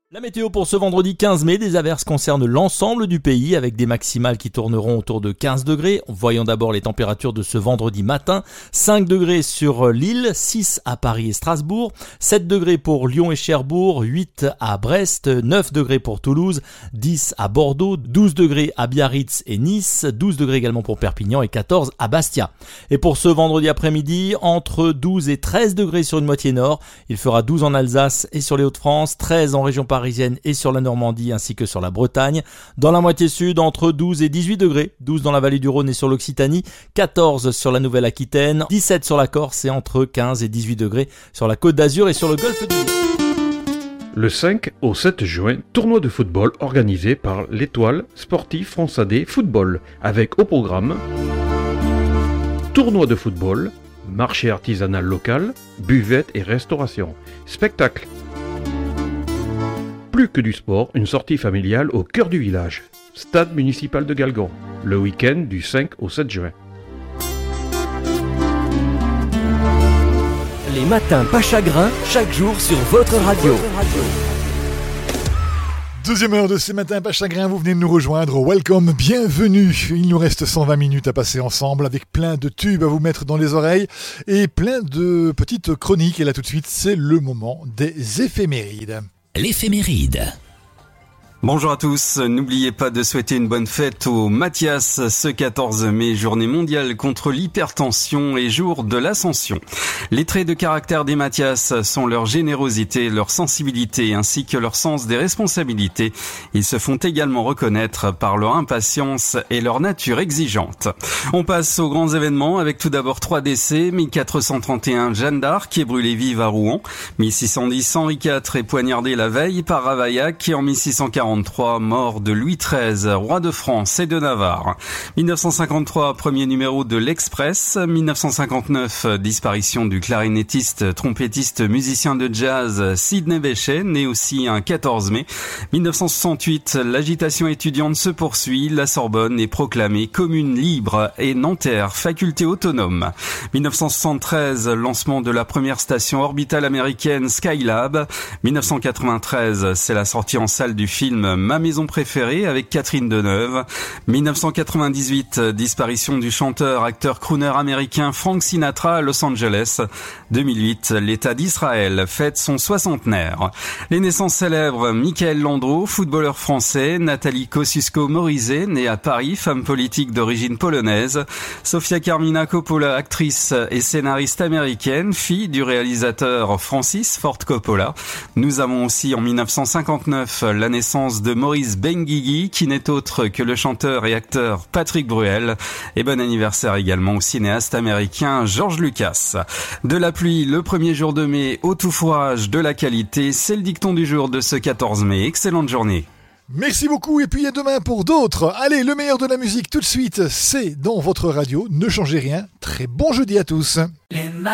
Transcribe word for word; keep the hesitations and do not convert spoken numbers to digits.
La météo pour ce vendredi quinze mai, des averses concernent l'ensemble du pays avec des maximales qui tourneront autour de quinze degrés. Voyons d'abord les températures de ce vendredi matin. cinq degrés sur Lille, six à Paris et Strasbourg, sept degrés pour Lyon et Cherbourg, huit à Brest, neuf degrés pour Toulouse, dix à Bordeaux, douze degrés à Biarritz et Nice, douze degrés également pour Perpignan et quatorze à Bastia. Et pour ce vendredi après-midi, entre douze et treize degrés sur une moitié nord. Il fera douze en Alsace et sur les Hauts-de-France, treize en région parisienne et sur la Normandie ainsi que sur la Bretagne. Dans la moitié sud, entre douze et dix-huit degrés, douze dans la vallée du Rhône et sur l'Occitanie, quatorze sur la Nouvelle-Aquitaine, dix-sept sur la Corse et entre quinze et dix-huit degrés sur la Côte d'Azur et sur le golfe du Lion. Le cinq au sept juin, tournoi de football organisé par l'Étoile Sportive Fronsadé Football, avec au programme tournoi de football, marché artisanal local, buvette et restauration, spectacle. Plus que du sport, une sortie familiale au cœur du village. Stade municipal de Galgon, le week-end du cinq au sept juin. Les matins pas chagrin, chaque jour sur votre radio. Deuxième heure de ces matins pas chagrin, vous venez de nous rejoindre. Welcome, bienvenue. Il nous reste cent vingt minutes à passer ensemble avec plein de tubes à vous mettre dans les oreilles et plein de petites chroniques. Et là tout de suite, c'est le moment des éphémérides. L'éphéméride. Bonjour à tous, n'oubliez pas de souhaiter une bonne fête au Mathias ce quatorze mai, journée mondiale contre l'hypertension et jour de l'ascension. Les traits de caractère des Mathias sont leur générosité, leur sensibilité ainsi que leur sens des responsabilités. Ils se font également reconnaître par leur impatience et leur nature exigeante. On passe aux grands événements avec tout d'abord trois décès. mille quatre cent trente et un, Jeanne d'Arc qui est brûlée vive à Rouen. mille six cent dix, Henri quatre est poignardé la veille par Ravaillac et en mille six cent quarante mort de Louis treize, roi de France et de Navarre. mille neuf cent cinquante-trois, premier numéro de l'Express. mille neuf cent cinquante-neuf, disparition du clarinettiste, trompettiste, musicien de jazz Sidney Bechet, né aussi un quatorze mai. mille neuf cent soixante-huit, l'agitation étudiante se poursuit. La Sorbonne est proclamée commune libre et Nanterre faculté autonome. mille neuf cent soixante-treize, lancement de la première station orbitale américaine Skylab. mille neuf cent quatre-vingt-treize, c'est la sortie en salle du film Ma maison préférée avec Catherine Deneuve. mille neuf cent quatre-vingt-dix-huit, disparition du chanteur, acteur, crooner américain Frank Sinatra à Los Angeles. deux mille huit, l'État d'Israël fête son soixantenaire. Les naissances célèbres, Michael Landreau, footballeur français, Nathalie Kosciusko-Morizet, née à Paris, femme politique d'origine polonaise, Sofia Carmina Coppola, actrice et scénariste américaine, fille du réalisateur Francis Ford Coppola. Nous avons aussi en mille neuf cent cinquante-neuf la naissance de Maurice Benguigui, qui n'est autre que le chanteur et acteur Patrick Bruel. Et bon anniversaire également au cinéaste américain George Lucas. De la pluie le premier jour de mai au tout fourrage de la qualité, c'est le dicton du jour de ce quatorze mai. Excellente journée. Merci beaucoup et puis à demain pour d'autres. Allez, le meilleur de la musique tout de suite, c'est dans votre radio. Ne changez rien. Très bon jeudi à tous.